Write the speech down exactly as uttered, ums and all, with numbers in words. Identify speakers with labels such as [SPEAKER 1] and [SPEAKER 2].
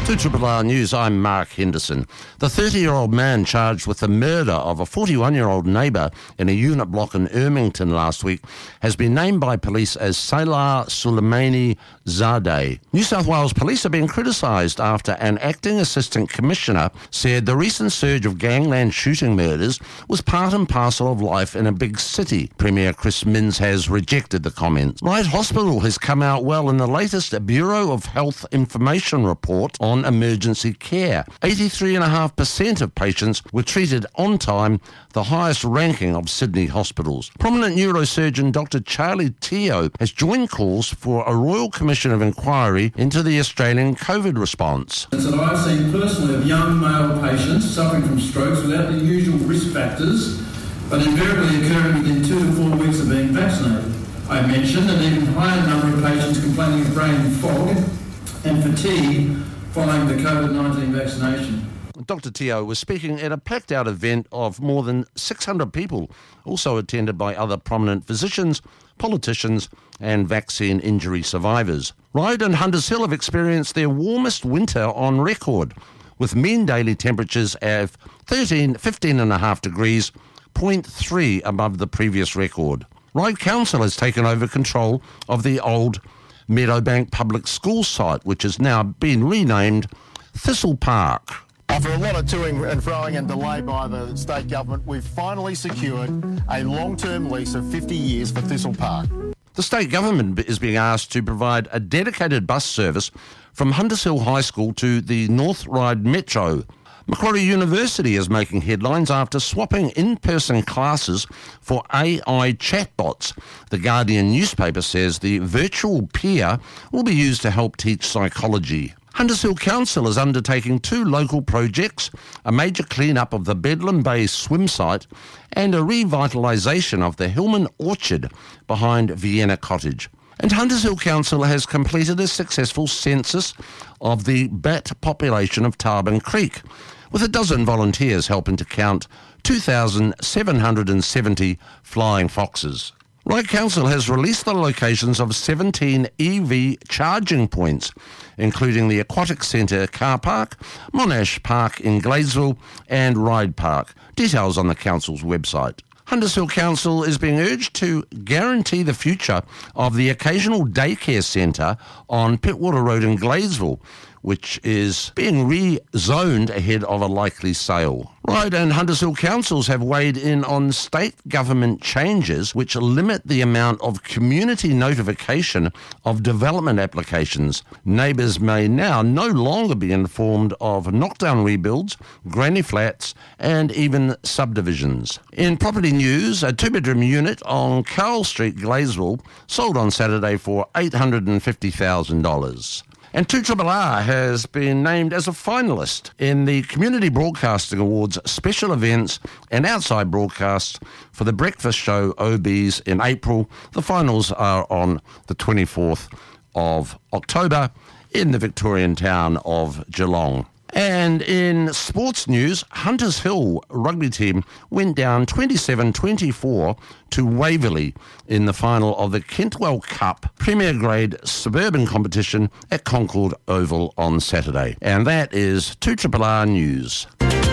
[SPEAKER 1] To Triple R News, I'm Mark Henderson. The thirty-year-old man charged with the murder of a forty-one-year-old neighbour in a unit block in Ermington last week has been named by police as Salah Suleimani Zadeh. New South Wales police are being criticised after an acting assistant commissioner said the recent surge of gangland shooting murders was part and parcel of life in a big city. Premier Chris Minns has rejected the comments. Ryde Hospital has come out well in the latest Bureau of Health Information report on emergency care. eighty-three point five percent of patients were treated on time, the highest ranking of Sydney hospitals. Prominent neurosurgeon Doctor Charlie Teo has joined calls for a Royal Commission of Inquiry into the Australian COVID response.
[SPEAKER 2] That I've seen personally of young male patients suffering from strokes without the usual risk factors, but invariably occurring within two to four weeks of being vaccinated. I mentioned an even higher number of patients complaining of brain fog and fatigue following the COVID nineteen vaccination.
[SPEAKER 1] Doctor Teo was speaking at a packed-out event of more than six hundred people, also attended by other prominent physicians, politicians and vaccine injury survivors. Ryde and Hunters Hill have experienced their warmest winter on record, with mean daily temperatures of thirteen, fifteen and a half degrees, zero point three above the previous record. Ryde Council has taken over control of the old Meadowbank Public School site, which has now been renamed Thistle Park.
[SPEAKER 3] After a lot of toing and froing and delay by the state government, we've finally secured a long-term lease of fifty years for Thistle Park.
[SPEAKER 1] The state government is being asked to provide a dedicated bus service from Hunters Hill High School to the North Ryde Metro. Macquarie University is making headlines after swapping in-person classes for A I chatbots. The Guardian newspaper says the virtual peer will be used to help teach psychology. Hunters Hill Council is undertaking two local projects, a major clean-up of the Bedlam Bay swim site and a revitalisation of the Hillman Orchard behind Vienna Cottage. And Hunters Hill Council has completed a successful census of the bat population of Tarban Creek, with a dozen volunteers helping to count two thousand seven hundred seventy flying foxes. Ryde Council has released the locations of seventeen E V charging points, including the Aquatic Centre car park, Monash Park in Gladesville and Ryde Park. Details on the council's website. Hunters Hill Council is being urged to guarantee the future of the occasional daycare centre on Pittwater Road in Gladesville, which is being rezoned ahead of a likely sale. Ryde and Hunters Hill councils have weighed in on state government changes which limit the amount of community notification of development applications. Neighbours may now no longer be informed of knockdown rebuilds, granny flats and even subdivisions. In property news, a two-bedroom unit on Carl Street, Gladesville, sold on Saturday for eight hundred fifty thousand dollars. And two R R has been named as a finalist in the Community Broadcasting Awards Special Events and Outside Broadcasts for the breakfast show O Bs in April. The finals are on the twenty-fourth of October in the Victorian town of Geelong. And in sports news, Hunters Hill rugby team went down twenty-seven twenty-four to Waverley in the final of the Kentwell Cup Premier Grade Suburban competition at Concord Oval on Saturday. And that is two R R News.